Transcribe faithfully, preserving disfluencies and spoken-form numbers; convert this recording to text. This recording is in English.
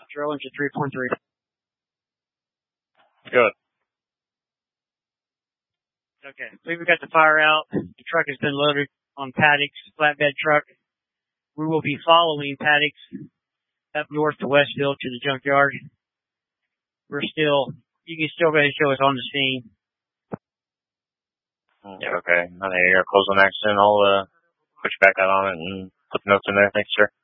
Drill engine three point three. Good. Okay. I believe we got the fire out. The truck has been loaded on Paddocks, flatbed truck. We will be following Paddocks up north to Westville to the junkyard. We're still, you can still go ahead and show us on the scene. Yeah, okay. I think you're close on accident. I'll uh, put you back out on it and put the notes in there. Thanks, sir.